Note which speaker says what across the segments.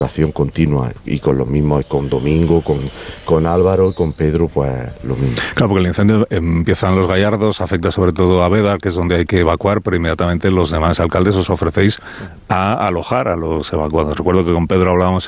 Speaker 1: continua, y con los mismos, con Domingo, con Álvaro, con Pedro, pues lo mismo.
Speaker 2: Claro, porque el incendio empieza en Los Gallardos, afecta sobre todo a Bédar, que es donde hay que evacuar, pero inmediatamente los demás alcaldes os ofrecéis a alojar a los evacuados. Recuerdo que con Pedro hablábamos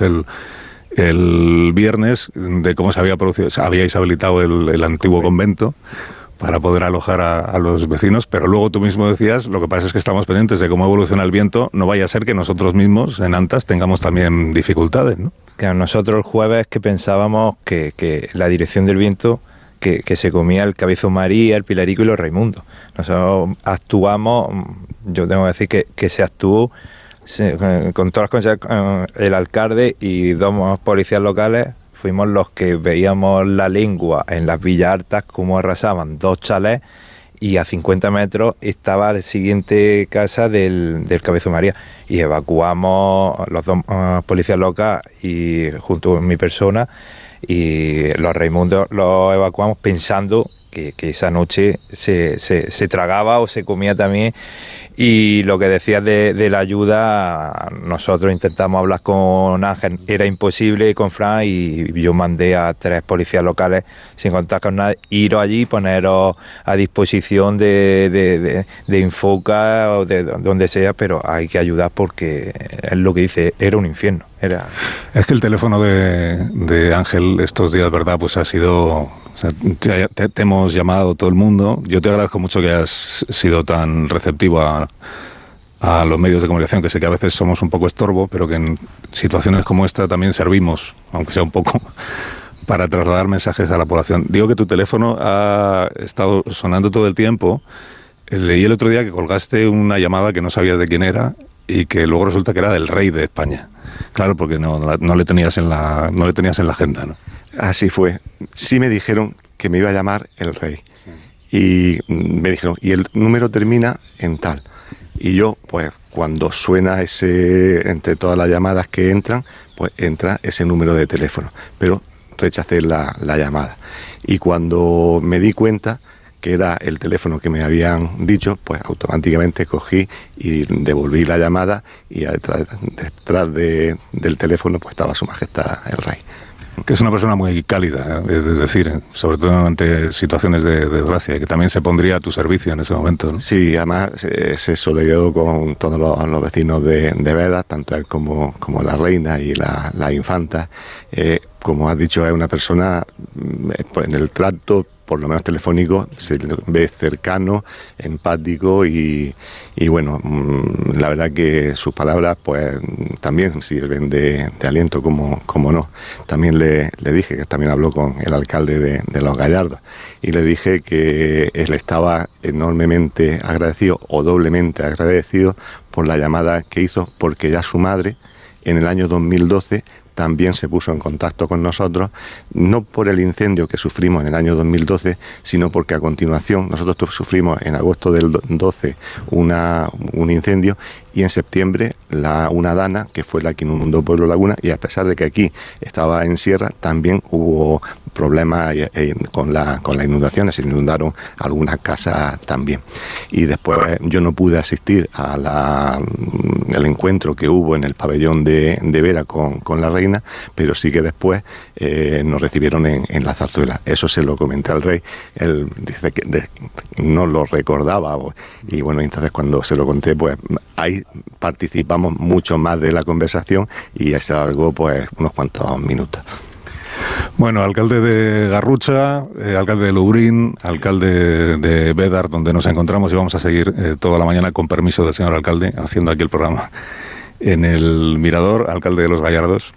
Speaker 2: el viernes de cómo se había producido, habíais habilitado el antiguo convento para poder alojar a los vecinos, pero luego tú mismo decías, lo que pasa es que estamos pendientes de cómo evoluciona el viento, no vaya a ser que nosotros mismos en Antas tengamos también dificultades, ¿no?
Speaker 3: Claro, nosotros el jueves que pensábamos que la dirección del viento que se comía el Cabezo María, el Pilarico y los Raimundos. Nosotros actuamos, yo tengo que decir que se actuó con todas las cosas, el alcalde y dos policías locales. Fuimos los que veíamos la lengua en las Villas Altas, cómo arrasaban 2 chalés, y a 50 metros estaba la siguiente casa del Cabezo María. Y evacuamos los 2 policías locales y junto con mi persona, y los Raimundos los evacuamos pensando que esa noche se tragaba o se comía también. Y lo que decías de la ayuda, nosotros intentamos hablar con Ángel, era imposible, con Fran, y yo mandé a 3 policías locales sin contar con nadie, iros allí, poneros a disposición de Infoca o de donde sea, pero hay que ayudar porque es lo que dice, era un infierno.
Speaker 2: Es que el teléfono de Ángel estos días, ¿verdad? Pues ha sido... O sea, te hemos llamado todo el mundo. Yo te agradezco mucho que hayas sido tan receptivo a los medios de comunicación, que sé que a veces somos un poco estorbo, pero que en situaciones como esta también servimos, aunque sea un poco, para trasladar mensajes a la población. Digo que tu teléfono ha estado sonando todo el tiempo. Leí el otro día que colgaste una llamada que no sabías de quién era y que luego resulta que era del rey de España. Claro, porque no le tenías en la agenda, ¿no?
Speaker 4: Así fue. Sí me dijeron que me iba a llamar el rey. Y me dijeron, y el número termina en tal. Y yo, pues, cuando suena entre todas las llamadas que entran, pues entra ese número de teléfono. Pero rechacé la llamada. Y cuando me di cuenta que era el teléfono que me habían dicho, pues automáticamente cogí y devolví la llamada, y detrás del teléfono pues estaba Su Majestad el Rey.
Speaker 2: Que es una persona muy cálida, es decir, sobre todo ante situaciones de desgracia, y que también se pondría a tu servicio en ese momento, ¿no?
Speaker 4: Sí, además se solidarizó con todos los vecinos de Bédar, tanto él como la reina y la infanta. Como has dicho, es una persona, en el trato, por lo menos telefónico, se ve cercano, empático y bueno, la verdad que sus palabras pues también sirven de aliento, como no. También le dije, que también habló con el alcalde de Los Gallardos, y le dije que él estaba enormemente agradecido, o doblemente agradecido, por la llamada que hizo, porque ya su madre en el año 2012 también se puso en contacto con nosotros, no por el incendio que sufrimos en el año 2012, sino porque a continuación nosotros sufrimos en agosto del 12 un incendio, y en septiembre una dana, que fue la que inundó Pueblo Laguna, y a pesar de que aquí estaba en sierra, también hubo problemas con las inundaciones, se inundaron algunas casas también. Y después yo no pude asistir al encuentro que hubo en el pabellón de Vera con la reina, pero sí que después nos recibieron en la zarzuela. Eso se lo comenté al rey, él dice que no lo recordaba, y bueno, entonces cuando se lo conté, pues ahí participamos mucho más de la conversación, y se alargó pues unos cuantos minutos.
Speaker 2: Bueno, alcalde de Garrucha, alcalde de Lubrín, alcalde de Bédar, donde nos encontramos, y vamos a seguir toda la mañana, con permiso del señor alcalde, haciendo aquí el programa en el Mirador, alcalde de Los Gallardos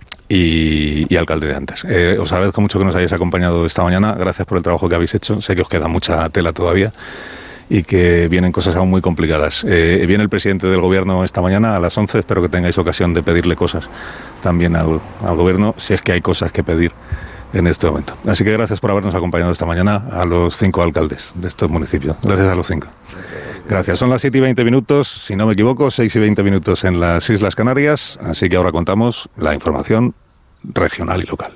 Speaker 2: y alcalde de Antas. Os agradezco mucho que nos hayáis acompañado esta mañana. Gracias por el trabajo que habéis hecho. Sé que os queda mucha tela todavía y que vienen cosas aún muy complicadas. Viene el presidente del gobierno esta mañana a las 11. Espero que tengáis ocasión de pedirle cosas también al gobierno, si es que hay cosas que pedir en este momento. Así que gracias por habernos acompañado esta mañana a los 5 alcaldes de estos municipios. Gracias a los 5. Gracias. Son las 7:20, si no me equivoco, 6:20 en las Islas Canarias. Así que ahora contamos la información regional y local.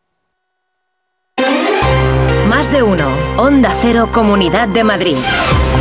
Speaker 5: Más de uno. Onda Cero, Comunidad de Madrid.